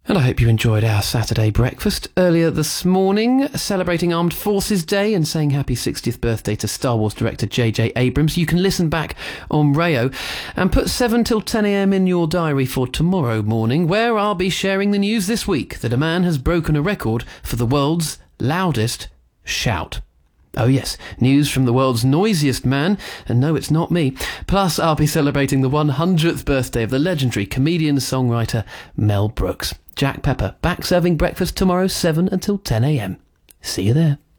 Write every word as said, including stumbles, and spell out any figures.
And I hope you enjoyed our Saturday breakfast earlier this morning, celebrating Armed Forces Day and saying happy sixtieth birthday to Star Wars director J J Abrams. You can listen back on Rayo and put seven till ten a.m. in your diary for tomorrow morning, where I'll be sharing the news this week that a man has broken a record for the world's loudest shout. Oh yes, news from the world's noisiest man, and no, it's not me. Plus, I'll be celebrating the one hundredth birthday of the legendary comedian-songwriter Mel Brooks. Jack Pepper, back serving breakfast tomorrow, seven until ten a.m. See you there.